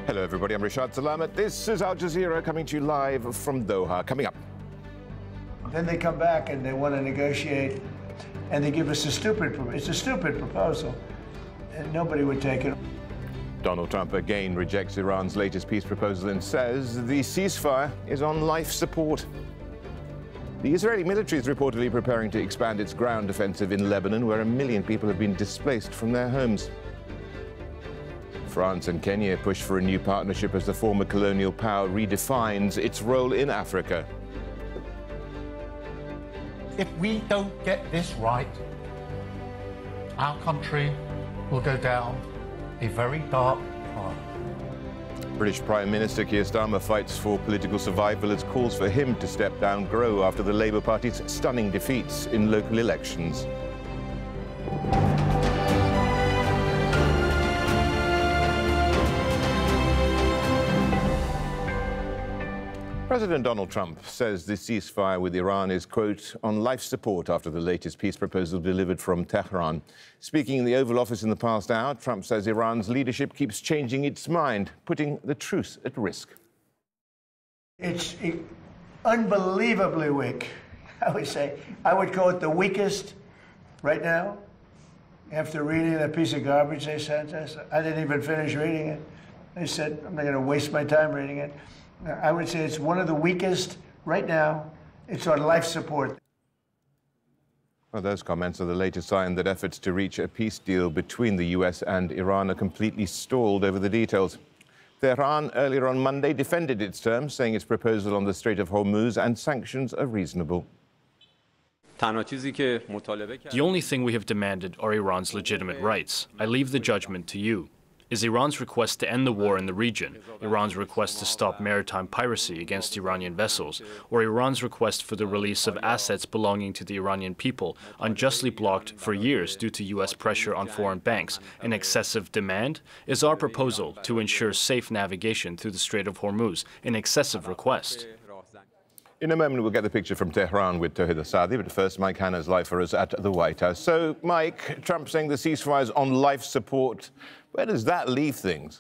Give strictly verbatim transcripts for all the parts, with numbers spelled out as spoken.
Hello everybody, I'm Rashad Salamat. This is Al Jazeera coming to you live from Doha. Coming up. Then they come back and they want to negotiate, and they give us a stupid, it's a stupid proposal, and nobody would take it. Donald Trump again rejects Iran's latest peace proposal and says the ceasefire is on life support. The Israeli military is reportedly preparing to expand its ground offensive in Lebanon, where a million people have been displaced from their homes. France and Kenya push for a new partnership as the former colonial power redefines its role in Africa. If we don't get this right, our country will go down a very dark path. British Prime Minister Keir Starmer fights for political survival as calls for him to step down grow after the Labour Party's stunning defeats in local elections. President Donald Trump says the ceasefire with Iran is, quote, on life support after the latest peace proposal delivered from Tehran. Speaking in the Oval Office in the past hour, Trump says Iran's leadership keeps changing its mind, putting the truce at risk. It's unbelievably weak, I would say. I would call it the weakest right now. After reading that piece of garbage they sent us, I didn't even finish reading it. They said, I'm not going to waste my time reading it. I would say it's one of the weakest right now. It's on life support. Well, those comments are the latest sign that efforts to reach a peace deal between the U S and Iran are completely stalled over the details. Tehran earlier on Monday defended its terms, saying its proposal on the Strait of Hormuz and sanctions are reasonable. The only thing we have demanded are Iran's legitimate rights. I leave the judgment to you. Is Iran's request to end the war in the region, Iran's request to stop maritime piracy against Iranian vessels, or Iran's request for the release of assets belonging to the Iranian people, unjustly blocked for years due to U S pressure on foreign banks, an excessive demand? Is our proposal to ensure safe navigation through the Strait of Hormuz an excessive request? In a moment, we'll get the picture from Tehran with Tawhid Asadi, but first, Mike Hanna's live for us at the White House. So, Mike, Trump saying the ceasefire is on life support. Where does that leave things?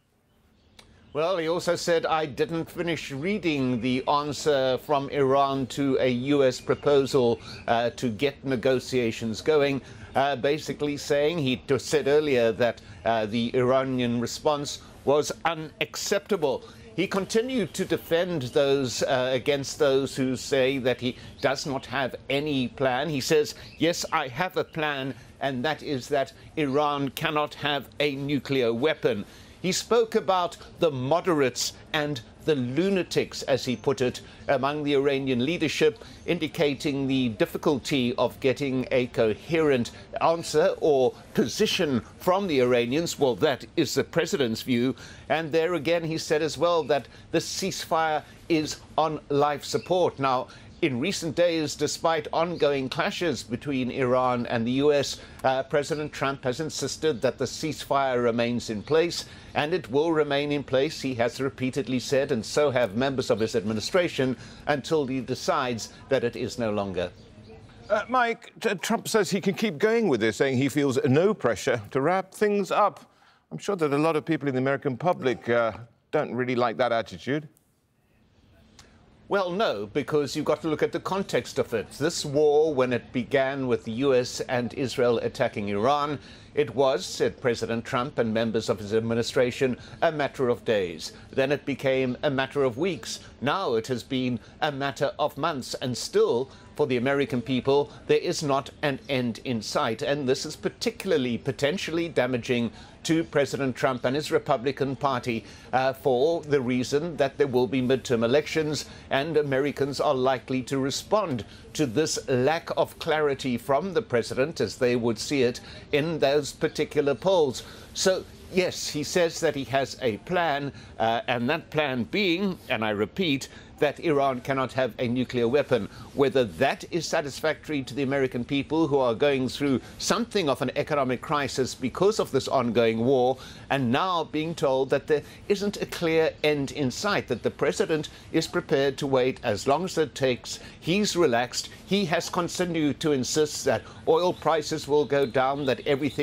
Well, he also said, I didn't finish reading the answer from Iran to a U S proposal uh, to get negotiations going, uh, basically saying, he said earlier that uh, the Iranian response was unacceptable. He continued to defend those uh, against those who say that he does not have any plan. He says, yes, I have a plan, and that is that Iran cannot have a nuclear weapon. He spoke about the moderates and the lunatics, as he put it, among the Iranian leadership, indicating the difficulty of getting a coherent answer or position from the Iranians. Well, that is the president's view. And there again, he said as well that the ceasefire is on life support. Now, in recent days, despite ongoing clashes between Iran and the U S, uh, President Trump has insisted that the ceasefire remains in place, and it will remain in place, he has repeatedly said, and so have members of his administration, until he decides that it is no longer. Uh, Mike, Trump says he can keep going with this, saying he feels no pressure to wrap things up. I'm sure that a lot of people in the American public uh, don't really like that attitude. Well, no, because you've got to look at the context of it. This war, when it began with the U S and Israel attacking Iran, it was, said President Trump and members of his administration, a matter of days. Then it became a matter of weeks. Now it has been a matter of months. And still, for the American people, there is not an end in sight. And this is particularly potentially damaging to President Trump and his Republican Party uh, for the reason that there will be midterm elections, and Americans are likely to respond to this lack of clarity from the president, as they would see it in those particular polls. So, yes, he says that he has a plan, uh, and that plan being, and I repeat, that Iran cannot have a nuclear weapon. Whether that is satisfactory to the American people, who are going through something of an economic crisis because of this ongoing war, and now being told that there isn't a clear end in sight, that the president is prepared to wait as long as it takes. He's relaxed. He has continued to insist that oil prices will go down, that everything